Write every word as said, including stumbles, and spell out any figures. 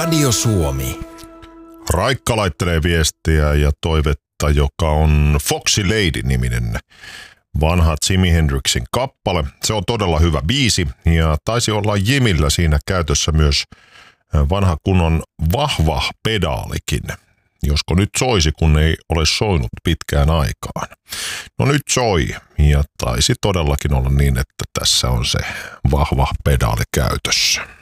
Radio Suomi. Raikka laittelee viestiä ja toivetta, joka on Foxy Lady-niminen vanha Jimi Hendrixin kappale. Se on todella hyvä biisi ja taisi olla Jimillä siinä käytössä myös vanha kunnon vahva pedaalikin. Josko nyt soisi, kun ei ole soinut pitkään aikaan. No nyt soi ja taisi todellakin olla niin, että tässä on se vahva pedaali käytössä.